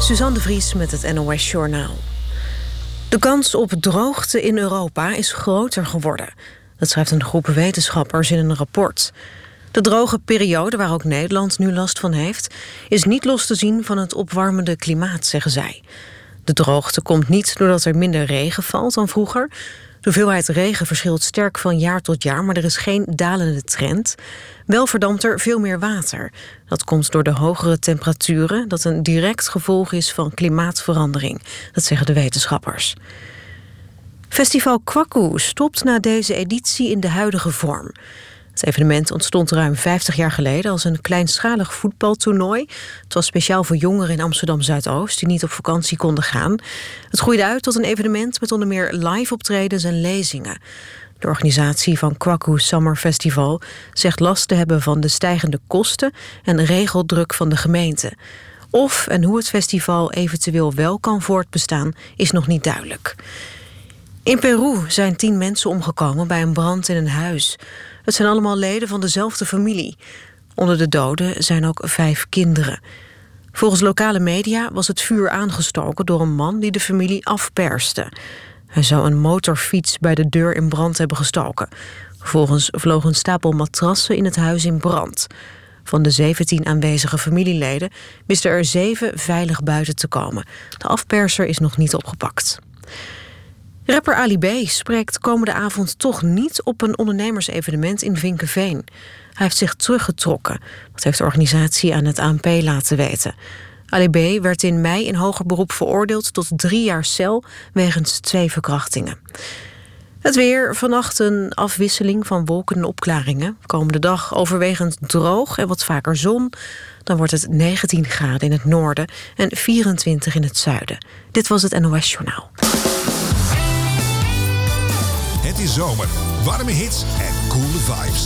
Suzanne de Vries met het NOS Journaal. De kans op droogte in Europa is groter geworden. Dat schrijft een groep wetenschappers in een rapport. De droge periode, waar ook Nederland nu last van heeft, is niet los te zien van het opwarmende klimaat, zeggen zij. De droogte komt niet doordat er minder regen valt dan vroeger. De hoeveelheid regen verschilt sterk van jaar tot jaar, maar er is geen dalende trend. Wel verdampt er veel meer water. Dat komt door de hogere temperaturen, dat een direct gevolg is van klimaatverandering. Dat zeggen de wetenschappers. Festival Kwaku stopt na deze editie in de huidige vorm. Het evenement ontstond ruim 50 jaar geleden als een kleinschalig voetbaltoernooi. Het was speciaal voor jongeren in Amsterdam-Zuidoost die niet op vakantie konden gaan. Het groeide uit tot een evenement met onder meer live optredens en lezingen. De organisatie van Kwaku Summer Festival zegt last te hebben van de stijgende kosten en regeldruk van de gemeente. Of en hoe het festival eventueel wel kan voortbestaan is nog niet duidelijk. In Peru zijn 10 mensen omgekomen bij een brand in een huis. Het zijn allemaal leden van dezelfde familie. Onder de doden zijn ook 5 kinderen. Volgens lokale media was het vuur aangestoken door een man die de familie afperste. Hij zou een motorfiets bij de deur in brand hebben gestoken. Vervolgens vloog een stapel matrassen in het huis in brand. Van de 17 aanwezige familieleden wisten er 7 veilig buiten te komen. De afperser is nog niet opgepakt. Rapper Ali B spreekt komende avond toch niet op een ondernemersevenement in Vinkeveen. Hij heeft zich teruggetrokken. Dat heeft de organisatie aan het ANP laten weten. Ali B werd in mei in hoger beroep veroordeeld tot 3 jaar cel wegens 2 verkrachtingen. Het weer, vannacht een afwisseling van wolken en opklaringen. Komende dag overwegend droog en wat vaker zon. Dan wordt het 19 graden in het noorden en 24 in het zuiden. Dit was het NOS Journaal. Het is zomer, warme hits en coole vibes.